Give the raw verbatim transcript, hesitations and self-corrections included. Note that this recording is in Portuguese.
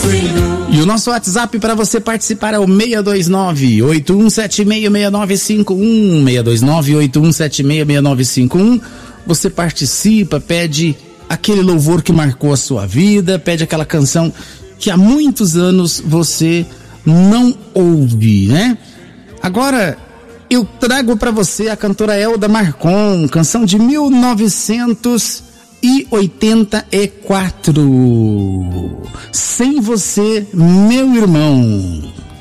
Senhor. E o nosso WhatsApp para você participar é o seis dois nove, oito um sete seis, seis nove cinco um, seis dois nove, oito um sete seis, seis nove cinco um. Você participa, pede aquele louvor que marcou a sua vida, pede aquela canção que há muitos anos você não ouve, né? Agora eu trago para você a cantora Elda Marcon, canção de mil novecentos e oitenta e quatro. Sem você, meu irmão.